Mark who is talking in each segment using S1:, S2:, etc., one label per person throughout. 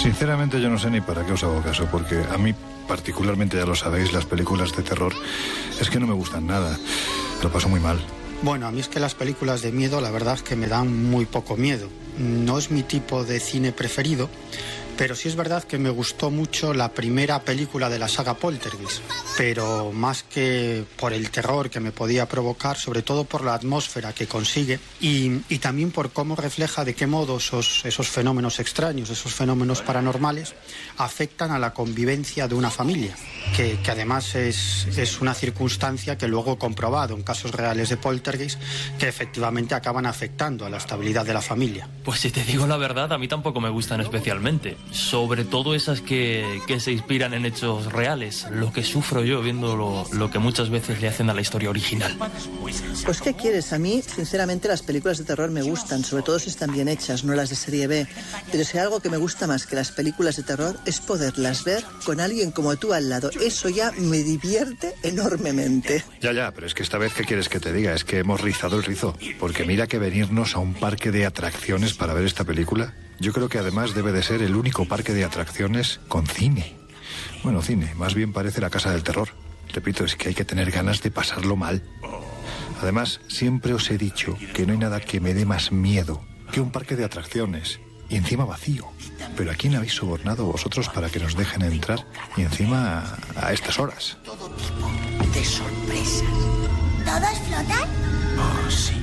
S1: Sinceramente yo no sé ni para qué os hago caso, porque a mí particularmente, ya lo sabéis, las películas de terror es que no me gustan nada. Lo paso muy mal.
S2: Bueno, a mí es que las películas de miedo la verdad es que me dan muy poco miedo. No es mi tipo de cine preferido, pero sí es verdad que me gustó mucho la primera película de la saga Poltergeist, pero más que por el terror que me podía provocar, sobre todo por la atmósfera que consigue y también por cómo refleja de qué modo esos fenómenos extraños, esos fenómenos paranormales afectan a la convivencia de una familia, que además es una circunstancia que luego he comprobado en casos reales de Poltergeist que efectivamente acaban afectando a la estabilidad de la familia.
S3: Pues si te digo la verdad, a mí tampoco me gustan especialmente. Sobre todo esas que se inspiran en hechos reales. Lo que sufro yo viendo lo que muchas veces le hacen a la historia original.
S4: Pues ¿qué quieres? A mí, sinceramente, las películas de terror me gustan, sobre todo si están bien hechas, no las de serie B. Pero si hay algo que me gusta más que las películas de terror es poderlas ver con alguien como tú al lado. Eso ya me divierte enormemente.
S1: Ya, pero es que esta vez, ¿qué quieres que te diga? Es que hemos rizado el rizo. Porque mira que venirnos a un parque de atracciones para ver esta película, yo creo que además debe de ser el único parque de atracciones con cine. Bueno, cine, más bien parece la casa del terror. Repito, es que hay que tener ganas de pasarlo mal. Además, siempre os he dicho que no hay nada que me dé más miedo que un parque de atracciones. Y encima vacío. Pero ¿a quién habéis sobornado vosotros para que nos dejen entrar? Y encima a estas horas.
S5: Todo tipo de sorpresas. ¿Todos flotan?
S6: Oh, sí.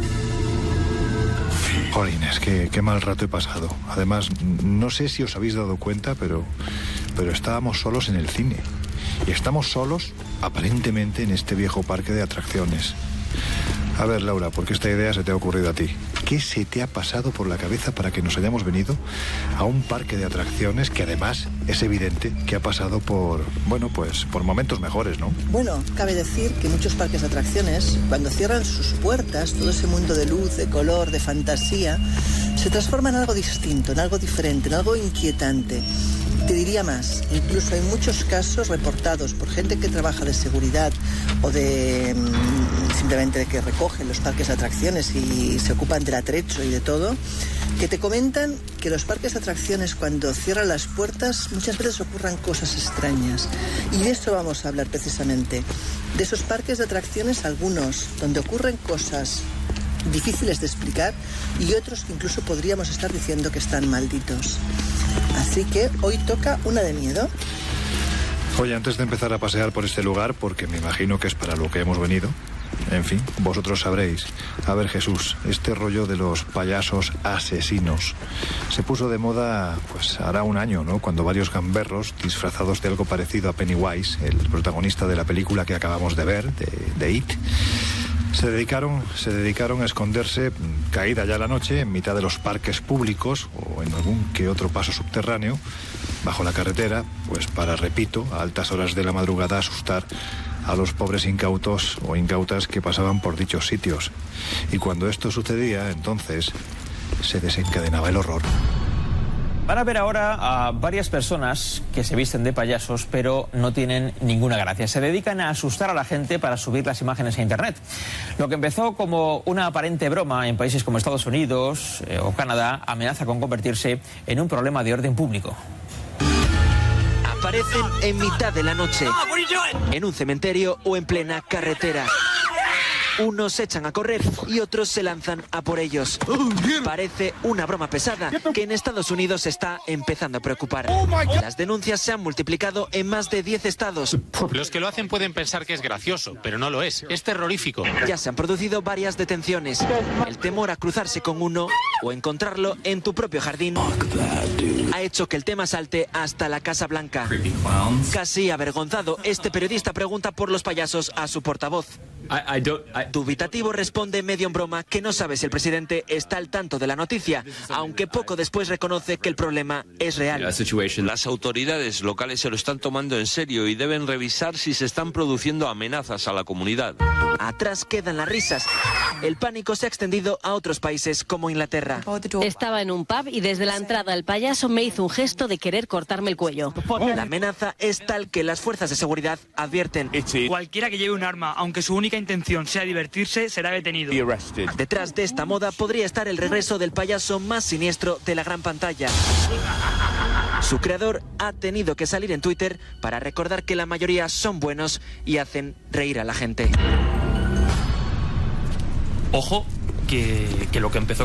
S1: Jolines, qué mal rato he pasado. Además, no sé si os habéis dado cuenta, pero estábamos solos en el cine. Y estamos solos, aparentemente, en este viejo parque de atracciones. A ver, Laura, ¿por qué esta idea se te ha ocurrido a ti? ¿Qué se te ha pasado por la cabeza para que nos hayamos venido a un parque de atracciones que además es evidente que ha pasado por momentos mejores, ¿no?
S4: Bueno, cabe decir que muchos parques de atracciones, cuando cierran sus puertas, todo ese mundo de luz, de color, de fantasía, se transforma en algo distinto, en algo diferente, en algo inquietante. Te diría más, incluso hay muchos casos reportados por gente que trabaja de seguridad o de simplemente de que recogen los parques de atracciones y se ocupan del atrecho y de todo, que te comentan que los parques de atracciones cuando cierran las puertas muchas veces ocurran cosas extrañas. Y de eso vamos a hablar precisamente, de esos parques de atracciones, algunos donde ocurren cosas difíciles de explicar y otros que incluso podríamos estar diciendo que están malditos. Así que hoy toca una de miedo.
S1: Oye, antes de empezar a pasear por este lugar, porque me imagino que es para lo que hemos venido, en fin, vosotros sabréis. A ver, Jesús, este rollo de los payasos asesinos se puso de moda, pues hará un año, ¿no? Cuando varios gamberros, disfrazados de algo parecido a Pennywise, el protagonista de la película que acabamos de ver, de It, se dedicaron a esconderse, caída ya la noche, en mitad de los parques públicos o en algún que otro paso subterráneo, bajo la carretera, pues para, repito, a altas horas de la madrugada asustar a los pobres incautos o incautas que pasaban por dichos sitios. Y cuando esto sucedía, entonces se desencadenaba el horror.
S7: Van a ver ahora a varias personas que se visten de payasos, pero no tienen ninguna gracia. Se dedican a asustar a la gente para subir las imágenes a Internet. Lo que empezó como una aparente broma en países como Estados Unidos o Canadá amenaza con convertirse en un problema de orden público.
S8: Aparecen en mitad de la noche, en un cementerio o en plena carretera. Unos se echan a correr y otros se lanzan a por ellos. Parece una broma pesada que en Estados Unidos está empezando a preocupar. Las denuncias se han multiplicado en más de 10 estados.
S9: Los que lo hacen pueden pensar que es gracioso, pero no lo es. Es terrorífico.
S8: Ya se han producido varias detenciones. El temor a cruzarse con uno o encontrarlo en tu propio jardín ha hecho que el tema salte hasta la Casa Blanca. Casi avergonzado, este periodista pregunta por los payasos a su portavoz. Dubitativo responde medio en broma que no sabe si el presidente está al tanto de la noticia, aunque poco después reconoce que el problema es real.
S10: Las autoridades locales se lo están tomando en serio y deben revisar si se están produciendo amenazas a la comunidad.
S8: Atrás quedan las risas. El pánico se ha extendido a otros países como Inglaterra.
S11: Estaba en un pub y desde la entrada el payaso me hizo un gesto de querer cortarme el cuello.
S8: La amenaza es tal que las fuerzas de seguridad advierten.
S12: Cualquiera que lleve un arma, aunque su única intención sea divertirse, será detenido.
S8: Detrás de esta moda podría estar el regreso del payaso más siniestro de la gran pantalla. Su creador ha tenido que salir en Twitter para recordar que la mayoría son buenos y hacen reír a la gente.
S3: Ojo, que lo que empezó